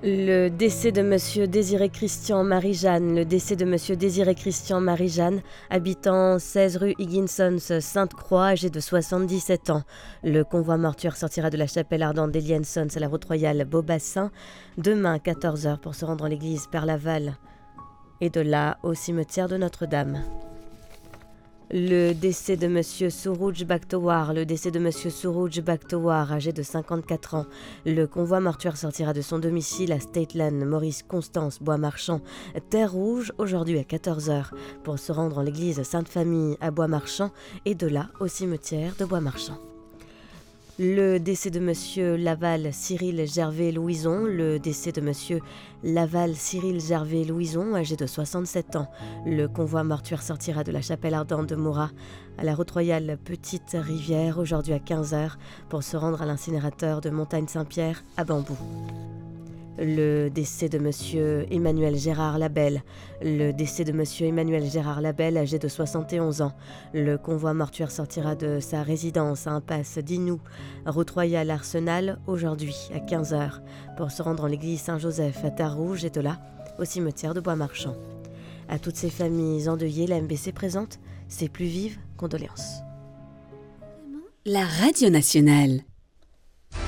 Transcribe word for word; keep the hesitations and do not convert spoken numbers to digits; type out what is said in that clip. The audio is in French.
Le décès de Monsieur Désiré Christian Marie-Jeanne, le décès de Monsieur Désiré Christian Marie-Jeanne, habitant seize rue Higginsons, Sainte-Croix, âgé de soixante-dix-sept ans. Le convoi mortuaire sortira de la chapelle ardente d'Eliensons à la route royale Beaubassin demain quatorze heures pour se rendre en l'église Père-Laval et de là au cimetière de Notre-Dame. Le décès de Monsieur Suruj Bakhtowar, le décès de Monsieur Suruj Bakhtowar, âgé de cinquante-quatre ans. Le convoi mortuaire sortira de son domicile à Stateland, Maurice Constance, Bois-Marchand, Terre Rouge, aujourd'hui à quatorze heures, pour se rendre en l'église Sainte-Famille à Bois-Marchand et de là au cimetière de Bois-Marchand. Le décès de Monsieur Laval Cyril Gervais Louison, le décès de Monsieur Laval Cyril Gervais Louison, âgé de soixante-sept ans. Le convoi mortuaire sortira de la chapelle ardente de Morat à la route royale Petite Rivière, aujourd'hui à quinze heures, pour se rendre à l'incinérateur de Montagne-Saint-Pierre à Bambou. Le décès de Monsieur Emmanuel Gérard Labelle. Le décès de Monsieur Emmanuel Gérard Labelle, âgé de soixante et onze ans. Le convoi mortuaire sortira de sa résidence à Impasse d'Inou, route royale Arsenal, aujourd'hui à quinze heures, pour se rendre en l'église Saint-Joseph à Terre-Rouge et de là au cimetière de Bois-Marchand. À toutes ces familles endeuillées, la M B C présente ses plus vives condoléances. La Radio Nationale.